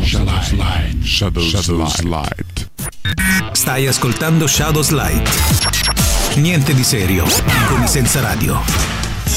Shadows Light. Stai ascoltando Shadows Light. Niente di serio, con i senza radio.